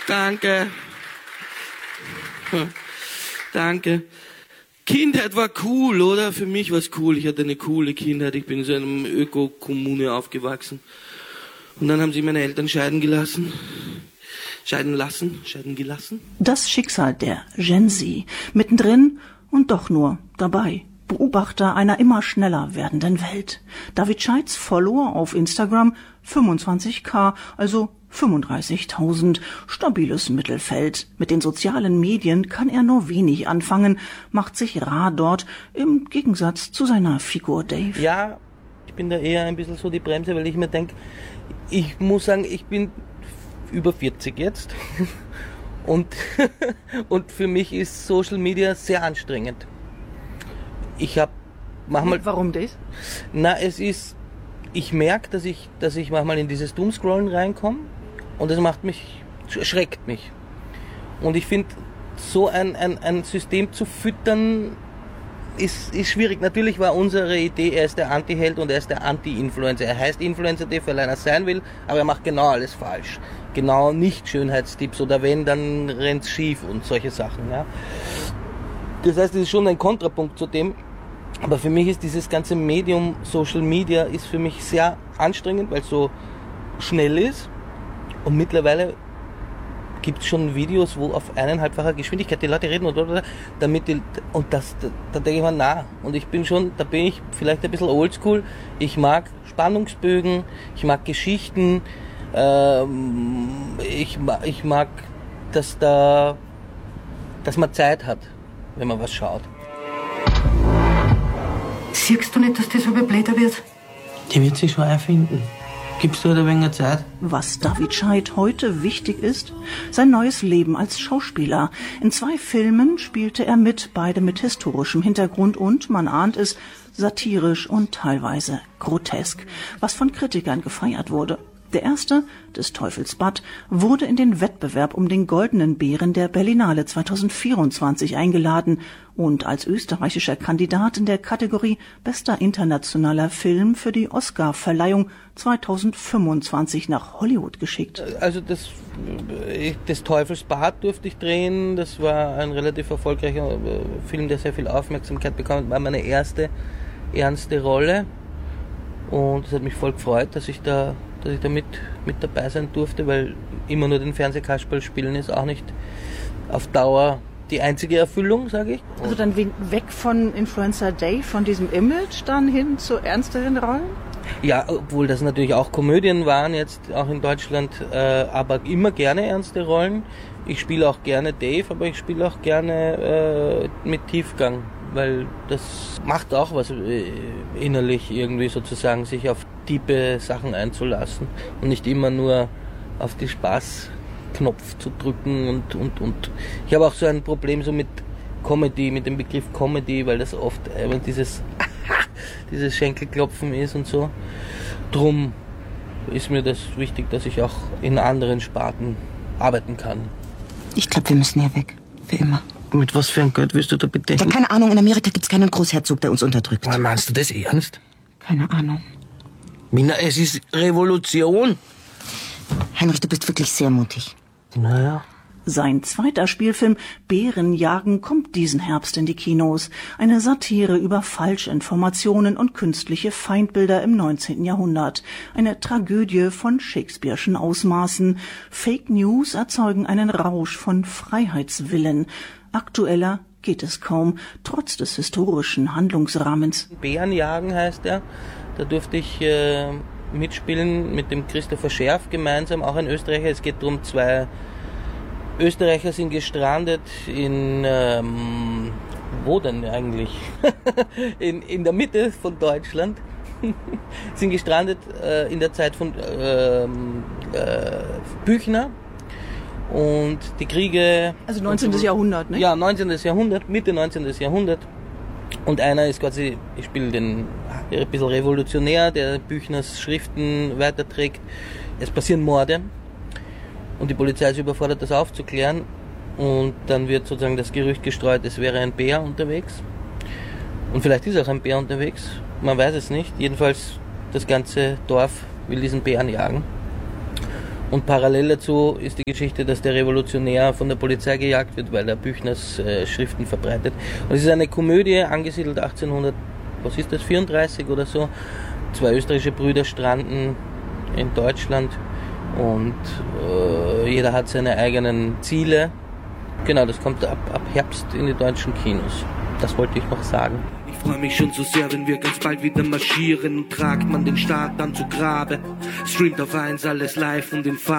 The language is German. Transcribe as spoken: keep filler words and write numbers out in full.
Danke. Danke. Kindheit war cool, oder? Für mich war es cool. Ich hatte eine coole Kindheit. Ich bin in so einer Öko-Kommune aufgewachsen. Und dann haben sich meine Eltern scheiden gelassen. Scheiden lassen? Scheiden gelassen? Das Schicksal der Gen Z. Mittendrin und doch nur dabei. Beobachter einer immer schneller werdenden Welt. David Scheids Follower auf Instagram fünfundzwanzigtausend, also fünfunddreißigtausend. Stabiles Mittelfeld. Mit den sozialen Medien kann er nur wenig anfangen, macht sich rar dort, im Gegensatz zu seiner Figur Dave. Ja, ich bin da eher ein bisschen so die Bremse, weil ich mir denke, ich muss sagen, ich bin über vierzig jetzt und, und für mich ist Social Media sehr anstrengend. Ich habe manchmal... Warum das? Na, es ist... Ich merke, dass ich, dass ich manchmal in dieses Doomscrollen reinkomme und das macht mich... schreckt mich. Und ich finde, so ein, ein, ein System zu füttern ist, ist schwierig. Natürlich war unsere Idee, er ist der Anti-Held und er ist der Anti-Influencer. Er heißt Influencer, weil er sein will, aber er macht genau alles falsch. Genau nicht Schönheitstipps oder wenn, dann rennt's schief und solche Sachen. Ja. Das heißt, es ist schon ein Kontrapunkt zu dem. Aber für mich ist dieses ganze Medium Social Media ist für mich sehr anstrengend, weil es so schnell ist. Und mittlerweile gibt es schon Videos, wo auf eineinhalbfacher Geschwindigkeit die Leute reden oder damit die, und das, da, da denke ich mir, na, und ich bin schon, da bin ich vielleicht ein bisschen oldschool. Ich mag Spannungsbögen, ich mag Geschichten, ähm, ich, ich mag, dass da, dass man Zeit hat, wenn man was schaut. Siehst du nicht, dass das aber blöder wird? Die wird sich schon erfinden. Gibst du ein wenig Zeit? Was David Scheid heute wichtig ist, sein neues Leben als Schauspieler. In zwei Filmen spielte er mit, beide mit historischem Hintergrund und, man ahnt es, satirisch und teilweise grotesk, was von Kritikern gefeiert wurde. Der erste, des Teufels Bad, wurde in den Wettbewerb um den Goldenen Bären der Berlinale zweitausendvierundzwanzig eingeladen und als österreichischer Kandidat in der Kategorie Bester internationaler Film für die Oscar-Verleihung zweitausendfünfundzwanzig nach Hollywood geschickt. Also das, des Teufels Bad durfte ich drehen. Das war ein relativ erfolgreicher Film, der sehr viel Aufmerksamkeit bekam. Das war meine erste ernste Rolle und es hat mich voll gefreut, dass ich da dass ich da mit, mit dabei sein durfte, weil immer nur den Fernsehkasperl spielen ist auch nicht auf Dauer die einzige Erfüllung, sage ich. Und also dann weg von Influencer Dave, von diesem Image, dann hin zu ernsteren Rollen? Ja, obwohl das natürlich auch Komödien waren, jetzt auch in Deutschland, äh, aber immer gerne ernste Rollen. Ich spiele auch gerne Dave, aber ich spiele auch gerne äh, mit Tiefgang, weil das macht auch was äh, innerlich irgendwie sozusagen, sich auf tiefe Sachen einzulassen und nicht immer nur auf die Spaßknopf zu drücken und, und, und. Ich habe auch so ein Problem so mit Comedy, mit dem Begriff Comedy, weil das oft äh, dieses, dieses Schenkelklopfen ist und so. Drum ist mir das wichtig, dass ich auch in anderen Sparten arbeiten kann. Ich glaube, wir müssen hier weg. Für immer. Mit was für ein Geld willst du da bitte? Ja, keine Ahnung, in Amerika gibt's keinen Großherzog, der uns unterdrückt. Meinst du das ernst? Keine Ahnung. Mina, es ist Revolution. Heinrich, du bist wirklich sehr mutig. Naja. Sein zweiter Spielfilm Bärenjagen kommt diesen Herbst in die Kinos. Eine Satire über Falschinformationen und künstliche Feindbilder im neunzehnten Jahrhundert. Eine Tragödie von Shakespeare'schen Ausmaßen. Fake News erzeugen einen Rausch von Freiheitswillen. Aktueller geht es kaum, trotz des historischen Handlungsrahmens. Bärenjagen heißt er. Da durfte ich äh, mitspielen mit dem Christopher Scherf gemeinsam, auch ein Österreicher. Es geht darum, zwei Österreicher sind gestrandet in, ähm, wo denn eigentlich? in, in der Mitte von Deutschland. sind gestrandet äh, in der Zeit von äh, äh, Büchner und die Kriege... Also neunzehnten Jahrhundert, ne? Ja, neunzehnten Jahrhundert, Mitte neunzehnten Jahrhundert. Und einer ist quasi, ich spiele den ein bisschen revolutionär, der Büchners Schriften weiterträgt. Es passieren Morde und die Polizei ist überfordert, das aufzuklären. Und dann wird sozusagen das Gerücht gestreut, es wäre ein Bär unterwegs. Und vielleicht ist auch ein Bär unterwegs, man weiß es nicht. Jedenfalls, das ganze Dorf will diesen Bären jagen. Und parallel dazu ist die Geschichte, dass der Revolutionär von der Polizei gejagt wird, weil er Büchners äh, Schriften verbreitet. Und es ist eine Komödie, angesiedelt achtzehnhundert, was ist das, vierunddreißig oder so. Zwei österreichische Brüder stranden in Deutschland und äh, jeder hat seine eigenen Ziele. Genau, das kommt ab, ab Herbst in die deutschen Kinos. Das wollte ich noch sagen. Ich freue mich schon so sehr, wenn wir ganz bald wieder marschieren. Tragt man den Staat dann zu Grabe. Streamt auf eins alles live und in Farbe.